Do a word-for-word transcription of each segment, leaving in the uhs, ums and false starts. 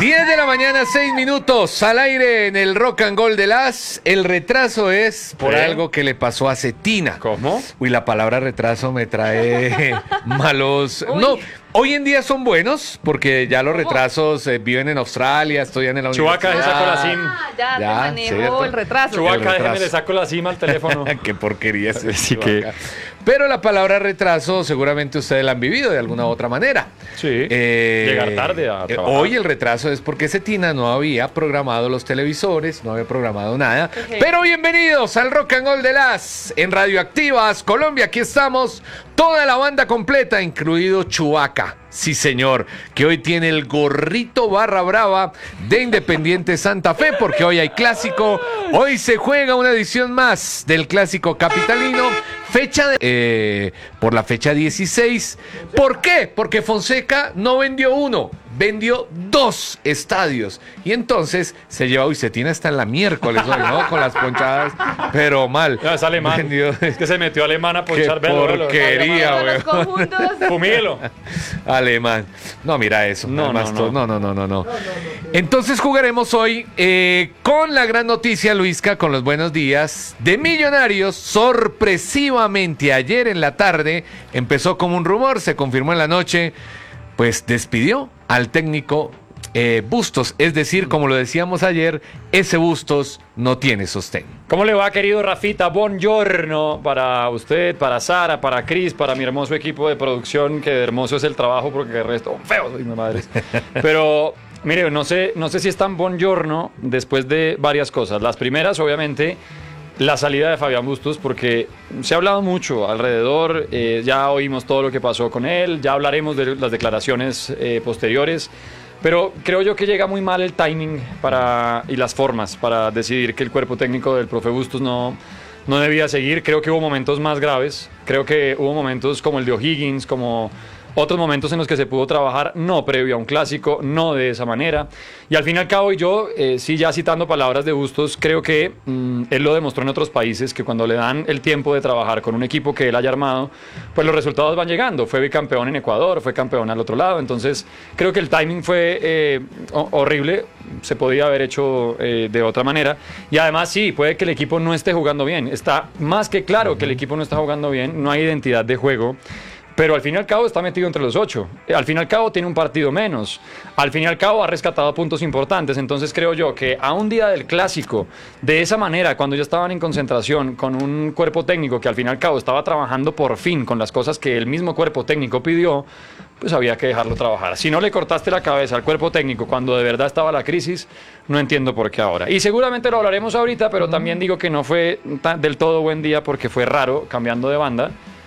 diez de la mañana, seis minutos, al aire en el Rock and Roll de las. El retraso es por ¿Eh? algo que le pasó a Cetina. ¿Cómo? Uy, la palabra retraso me trae malos... Uy. No, hoy en día son buenos, porque ya los retrasos eh, viven en Australia, estudian en la Chubaca, universidad. se sacó la SIM. Ah, ya, Ya, te manejo ¿cierto? el retraso. Chubaca. Chubaca, déjeme, retraso. le saco la SIM al teléfono. Qué porquería es Sí que- Pero la palabra retraso seguramente ustedes la han vivido de alguna u otra manera. Sí. Eh, Llegar tarde a eh, trabajar. Hoy el retraso es porque Cetina no había programado los televisores, no había programado nada. Ejé. Pero bienvenidos al Rock and Roll de las en Radioactivas Colombia. Aquí estamos, toda la banda completa, incluido Chubaca. Sí, señor, que hoy tiene el gorrito barra brava de Independiente Santa Fe, porque hoy hay clásico. Hoy se juega una edición más del clásico capitalino. Fecha de, eh, por la fecha dieciséis. ¿Por qué? Porque Fonseca no vendió uno, vendió dos estadios. Y entonces se lleva, uy, Cetina está en la miércoles hoy, ¿no? Con las ponchadas, pero mal. No, es alemán. Vendió- Es que se metió alemán a Qué ponchar velo, velo. porquería, Todos güey. los conjuntos. Fumíguelo. Alemán. No, mira eso. No, Además, no, todo- no. no, no, no, no, no. Entonces jugaremos hoy eh, con la gran noticia, Luisca, con los buenos días de Millonarios. Sorpresivamente, ayer en la tarde empezó como un rumor, se confirmó en la noche, pues despidió al técnico eh, Bustos. Es decir, como lo decíamos ayer, ese Bustos no tiene sostén. ¿Cómo le va, querido Rafita? Buongiorno para usted, para Sara, para Cris, para mi hermoso equipo de producción, que hermoso es el trabajo porque el resto, feo, soy mi madre. Pero, mire, no sé, no sé si es tan buongiorno después de varias cosas. Las primeras, obviamente, la salida de Fabián Bustos, porque se ha hablado mucho alrededor, eh, ya oímos todo lo que pasó con él, ya hablaremos de las declaraciones eh, posteriores. Pero creo yo que llega muy mal el timing para, y las formas para decidir que el cuerpo técnico del profe Bustos no, no debía seguir. Creo que hubo momentos más graves. Creo que hubo momentos como el de O'Higgins, como otros momentos en los que se pudo trabajar no previo a un clásico, no de esa manera. Y al fin y al cabo, y yo, eh, sí ya citando palabras de Bustos, creo que mm, él lo demostró en otros países, que cuando le dan el tiempo de trabajar con un equipo que él haya armado, pues los resultados van llegando. Fue bicampeón en Ecuador, fue campeón al otro lado. Entonces, creo que el timing fue eh, ho- horrible. Se podía haber hecho eh, de otra manera. Y además, sí, puede que el equipo no esté jugando bien. Está más que claro que el equipo no está jugando bien. No hay identidad de juego. Pero al fin y al cabo está metido entre los ocho. Al fin y al cabo tiene un partido menos. Al fin y al cabo ha rescatado puntos importantes. Entonces creo yo que a un día del clásico, de esa manera, cuando ya estaban en concentración con un cuerpo técnico que al fin y al cabo estaba trabajando por fin con las cosas que el mismo cuerpo técnico pidió, pues había que dejarlo trabajar. Si no le cortaste la cabeza al cuerpo técnico cuando de verdad estaba la crisis, no entiendo por qué ahora. Y seguramente lo hablaremos ahorita, pero también digo que no fue tan- del todo buen día porque fue raro, cambiando de banda,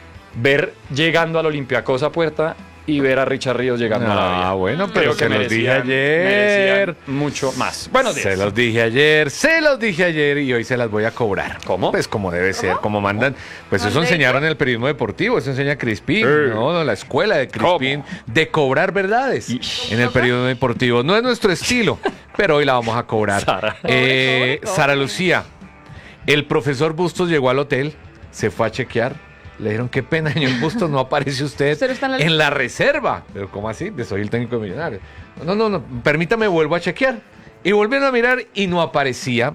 ver llegando al Olympiacos a puerta y ver a Richard Ríos llegando a la vía. Ah, bueno, pero Creo se los dije merecían- ayer. merecían mucho más. Buenos días. Se los dije ayer, se los dije ayer y hoy se las voy a cobrar. ¿Cómo? Pues como debe ser, como mandan. Pues eso ¿Con ley? enseñaron en el periodismo deportivo, eso enseña Crispín, Sí. ¿no? No, la escuela de Crispín, ¿Cómo? de cobrar verdades Ish. en el periodismo deportivo. No es nuestro estilo, pero hoy la vamos a cobrar. Sara. Eh, Cobre, cobre, Sara cobre. Lucía, el profesor Bustos llegó al hotel, se fue a chequear. Le dijeron, qué pena, señor Bustos, no aparece usted Usted no está en la- en la reserva. Pero ¿cómo así? De soy el técnico de Millonarios. No, no, no, permítame, vuelvo a chequear. Y volvieron a mirar y no aparecía.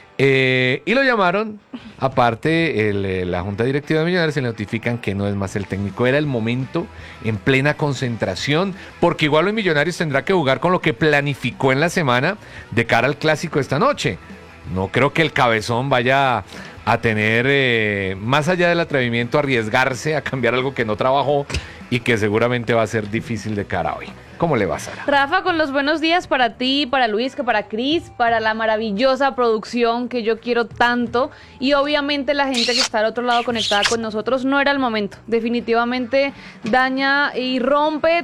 Eh, y lo llamaron. Aparte, el, eh, la Junta Directiva de Millonarios se le notifican que no es más el técnico. Era el momento, en plena concentración, porque igual los Millonarios tendrá que jugar con lo que planificó en la semana de cara al clásico esta noche. No creo que el cabezón vaya a tener, eh, más allá del atrevimiento, arriesgarse a cambiar algo que no trabajó y que seguramente va a ser difícil de cara hoy. ¿Cómo le va, Sara? Rafa, con los buenos días para ti, para Luis, que para Cris, para la maravillosa producción que yo quiero tanto y obviamente la gente que está al otro lado conectada con nosotros. No era el momento, definitivamente daña y rompe